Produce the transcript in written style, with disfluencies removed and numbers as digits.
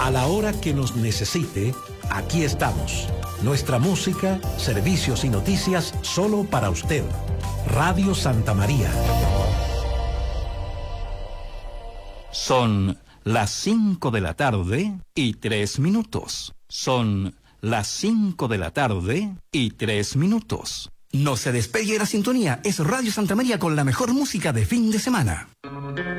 A la hora que nos necesite, aquí estamos. Nuestra música, servicios y noticias solo para usted. Radio Santa María. Son las 5 de la tarde y 3 minutos. Son las 5 de la tarde y 3 minutos. No se despegue de la sintonía, es Radio Santa María con la mejor música de fin de semana.